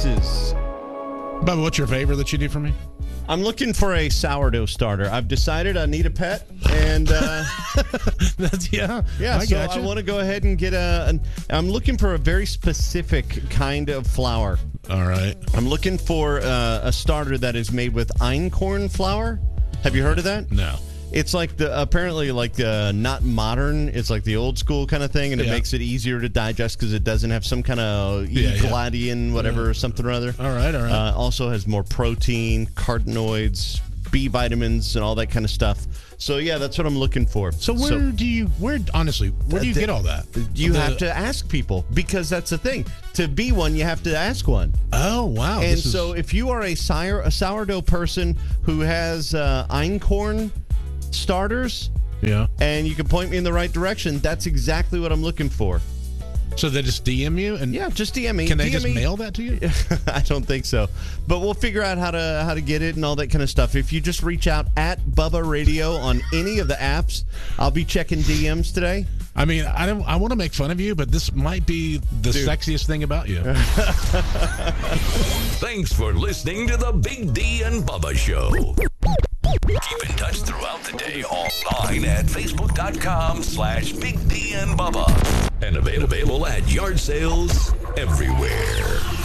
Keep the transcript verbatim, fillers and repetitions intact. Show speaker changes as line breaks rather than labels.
Texas.
Bubba, what's your favor that you do for me?
I'm looking for a sourdough starter. I've decided I need a pet, and uh,
That's, yeah,
yeah,
I
so
gotcha.
I want to go ahead and get a. An, I'm looking for a very specific kind of flour.
All right.
I'm looking for uh, a starter that is made with einkorn flour. Have you heard of that?
No.
It's like the apparently like uh, not modern. It's like the old school kind of thing, and it
Yeah.
makes it easier to digest because it doesn't have some kind of E.
Yeah, yeah.
gladian whatever or something or other.
All right, all right.
Uh, also has more protein, carotenoids, B vitamins, and all that kind of stuff. So yeah, that's what I'm looking for.
So where do you, where, honestly, where do you
the-
get all that?
You
The-
have to ask people because that's the thing. To be one, you have to ask one.
Oh, wow.
And
this is-
so if you are a, sour, a sourdough person who has uh, einkorn starters,
yeah.
and you can point me in the right direction, that's exactly what I'm looking for.
So they just D M you? And
Yeah, just D M me.
can they
D M
just
me.
mail that to you?
I don't think so, but we'll figure out how to how to get it and all that kind of stuff. If you just reach out at Bubba Radio on any of the apps, I'll be checking D Ms today.
I mean, I don't. I want to make fun of you, but this might be the
Dude.
sexiest thing about you.
Thanks for listening to the Big D and Bubba Show. Keep in touch throughout the day online at facebook.com slash Big D and Bubba. And available at yard sales everywhere.